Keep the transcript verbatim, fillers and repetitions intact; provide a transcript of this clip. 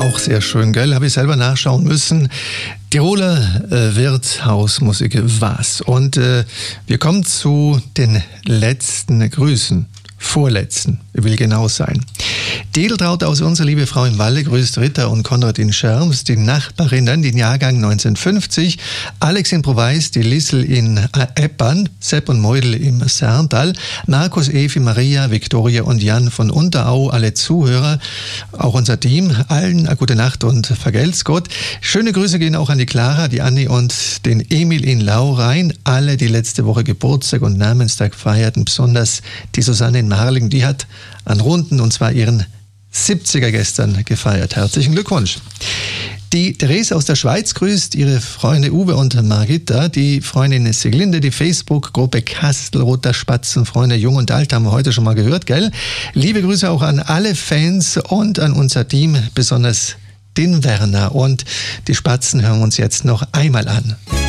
Auch sehr schön, gell? Habe ich selber nachschauen müssen. Tiroler äh, Wirtshausmusik was. Und äh, wir kommen zu den letzten Grüßen. Vorletzten, will genau sein. Edeltraut aus Unser liebe Frau im Walle grüßt Rita und Konrad in Scherms, die Nachbarinnen, den Jahrgang neunzehnhundertfünfzig, Alex in Proweis, die Lissel in Eppern, Sepp und Meudel im Serntal, Markus, Evi, Maria, Viktoria und Jan von Unterau, alle Zuhörer, auch unser Team, allen eine gute Nacht und vergelt's Gott. Schöne Grüße gehen auch an die Clara, die Anni und den Emil in Laurein, alle, die letzte Woche Geburtstag und Namenstag feierten, besonders die Susanne in Marling, die hat an Runden, und zwar ihren siebziger gestern gefeiert. Herzlichen Glückwunsch. Die Therese aus der Schweiz grüßt ihre Freunde Uwe und Margitta, die Freundin Siglinde, die Facebook-Gruppe Kastelroter Spatzen, Freunde Jung und Alt, haben wir heute schon mal gehört, gell? Liebe Grüße auch an alle Fans und an unser Team, besonders den Werner. Und die Spatzen hören wir uns jetzt noch einmal an.